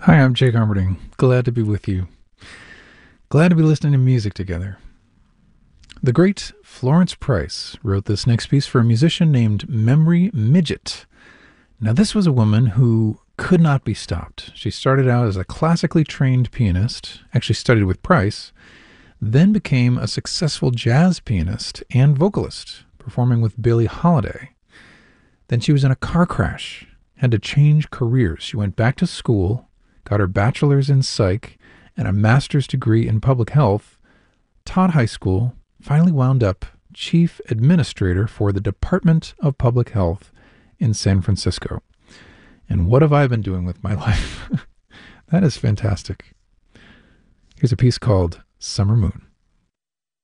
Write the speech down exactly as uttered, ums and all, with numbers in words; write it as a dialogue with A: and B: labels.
A: Hi, I'm Jake Armerding. Glad to be with you. Glad to be listening to music together. The great Florence Price wrote this next piece for a musician named Memory Midget. Now, this was a woman who could not be stopped. She started out as a classically trained pianist, actually studied with Price, then became a successful jazz pianist and vocalist, performing with Billie Holiday. Then she was in a car crash, had to change careers. She went back to school, got her bachelor's in psych and a master's degree in public health, taught high school, finally wound up chief administrator for the Department of Public Health in San Francisco. And what have I been doing with my life? That is fantastic. Here's a piece called Summer Moon.